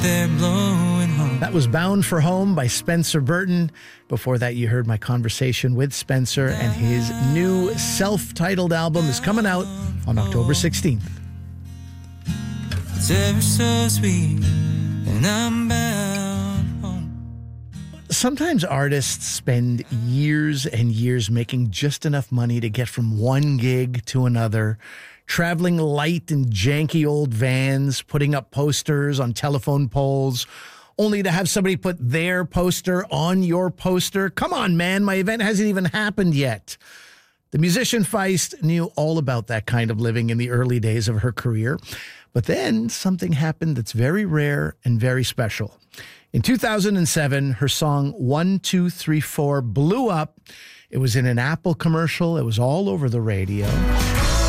they're blowing home. That was Bound for Home by Spencer Burton. Before that, you heard my conversation with Spencer, and his new self-titled album is coming out on October 16th. It's ever so sweet, and I'm bound home. Sometimes artists spend years and years making just enough money to get from one gig to another, traveling light and janky old vans, putting up posters on telephone poles, only to have somebody put their poster on your poster. Come on, man, my event hasn't even happened yet. The musician Feist knew all about that kind of living in the early days of her career. But then something happened that's very rare and very special. In 2007, her song 1, 2, 3, 4 blew up. It was in an Apple commercial. It was all over the radio.